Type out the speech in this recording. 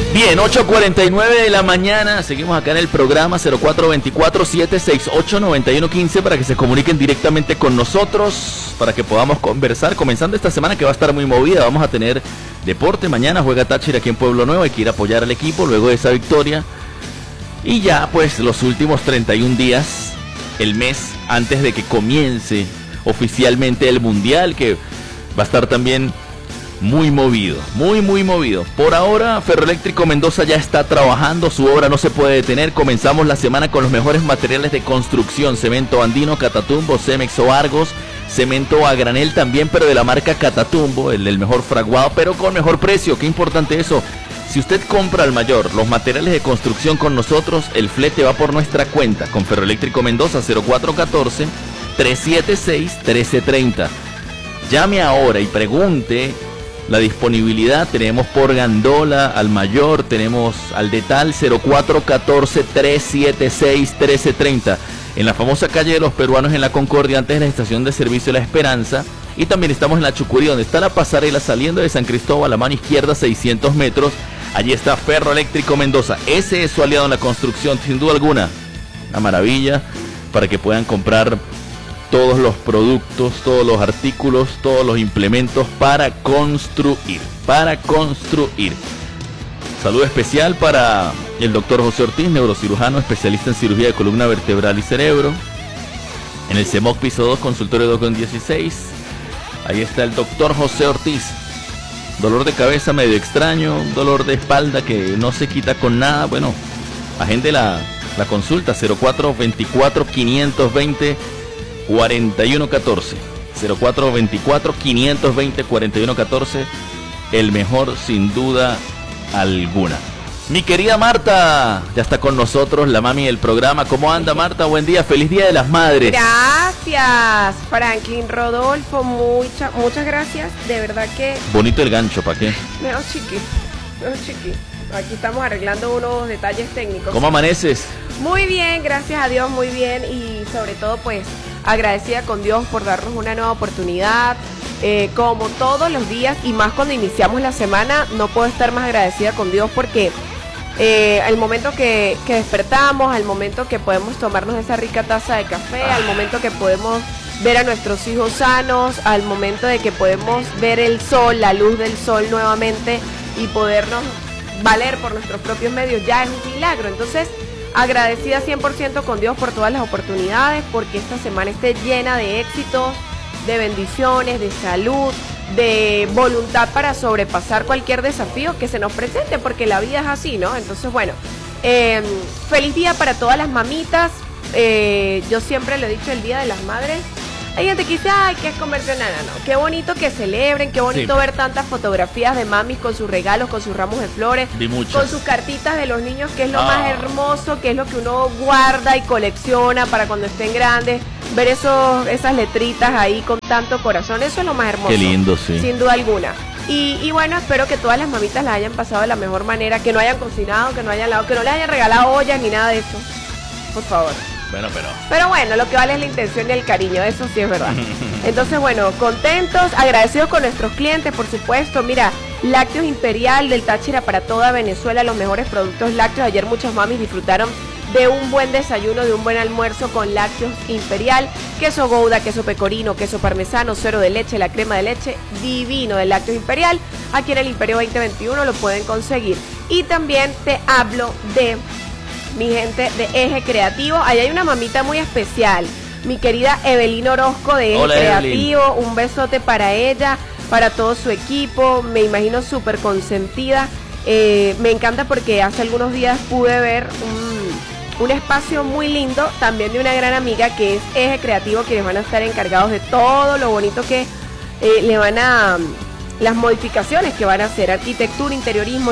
Bien, 8:49 de la mañana, seguimos acá en el programa 0424-768-9115 para que se comuniquen directamente con nosotros, para que podamos conversar, comenzando esta semana que va a estar muy movida. Vamos a tener deporte, mañana juega Táchira aquí en Pueblo Nuevo, hay que ir a apoyar al equipo luego de esa victoria. Y ya pues los últimos 31 días, el mes antes de que comience oficialmente el Mundial, que va a estar también muy movido, muy movido. Por ahora, Ferroeléctrico Mendoza ya está trabajando, su obra no se puede detener. Comenzamos la semana con los mejores materiales de construcción: cemento andino, Catatumbo, Cemex o Argos, cemento a granel también, pero de la marca Catatumbo, el del mejor fraguado, pero con mejor precio. Qué importante eso. Si usted compra al mayor los materiales de construcción con nosotros, el flete va por nuestra cuenta. Con Ferroeléctrico Mendoza, 0414-376-1330. Llame ahora y pregunte la disponibilidad. Tenemos por Gandola, al mayor, tenemos al Detal, 0414-376-1330. En la famosa calle de los peruanos en la Concordia, antes de la estación de servicio La Esperanza. Y también estamos en la Chucurí, donde está la pasarela saliendo de San Cristóbal, a mano izquierda, 600 metros. Allí está Ferroeléctrico Mendoza. Ese es su aliado en la construcción, sin duda alguna. Una maravilla para que puedan comprar todos los productos, todos los artículos, todos los implementos para construir. Saludo especial para el doctor José Ortiz, neurocirujano, especialista en cirugía de columna vertebral y cerebro. En el CEMOC piso 2, consultorio 216. Ahí está el doctor José Ortiz. Dolor de cabeza medio extraño, dolor de espalda que no se quita con nada. Bueno, agende la consulta, 0424-520-4114. 0424-520-4114. El mejor sin duda alguna. Mi querida Marta, ya está con nosotros, la mami del programa. ¿Cómo anda, Marta? Buen día, feliz Día de las Madres. Gracias, Franklin Rodolfo, muchas gracias, de verdad que... Bonito el gancho, ¿para qué? Mejor chiqui. Aquí estamos arreglando unos detalles técnicos. ¿Cómo amaneces? Muy bien, gracias a Dios, muy bien. Y sobre todo, pues, agradecida con Dios por darnos una nueva oportunidad. Como todos los días, y más cuando iniciamos la semana, no puedo estar más agradecida con Dios porque... al momento que despertamos, al momento que podemos tomarnos esa rica taza de café, al momento que podemos ver a nuestros hijos sanos, al momento de que podemos ver el sol, la luz del sol nuevamente y podernos valer por nuestros propios medios, ya es un milagro. Entonces, agradecida 100% con Dios por todas las oportunidades, porque esta semana esté llena de éxitos, de bendiciones, de salud, de voluntad para sobrepasar cualquier desafío que se nos presente, porque la vida es así, ¿no? Entonces, bueno, feliz día para todas las mamitas. Yo siempre lo he dicho, el Día de las Madres. Hay gente que dice, ay, que es conversión, no. Qué bonito que celebren, qué bonito ver tantas fotografías de mamis con sus regalos, con sus ramos de flores, con sus cartitas de los niños, que es lo más hermoso, que es lo que uno guarda y colecciona para cuando estén grandes. Ver esas letritas ahí con tanto corazón, eso es lo más hermoso. Qué lindo, sí. Sin duda alguna. Y bueno, espero que todas las mamitas la hayan pasado de la mejor manera, que no hayan cocinado, que no hayan lavado, que no les hayan regalado ollas ni nada de eso. Por favor. Pero bueno, lo que vale es la intención y el cariño, eso sí es verdad. Entonces, bueno, contentos, agradecidos con nuestros clientes, por supuesto. Mira, Lácteos Imperial del Táchira para toda Venezuela, los mejores productos lácteos. Ayer muchas mamis disfrutaron de un buen desayuno, de un buen almuerzo con Lácteos Imperial, queso Gouda, queso pecorino, queso parmesano, cero de leche, la crema de leche divino de Lácteos Imperial. Aquí en el Imperio 2021 lo pueden conseguir. Y también te hablo de mi gente de Eje Creativo. Ahí hay una mamita muy especial, mi querida Evelyn Orozco de Eje Creativo. Evelyn. Un besote para ella, para todo su equipo, me imagino súper consentida. Me encanta porque hace algunos días pude ver un espacio muy lindo, también de una gran amiga que es Eje Creativo, quienes van a estar encargados de todo lo bonito que le van a... las modificaciones que van a hacer, arquitectura, interiorismo,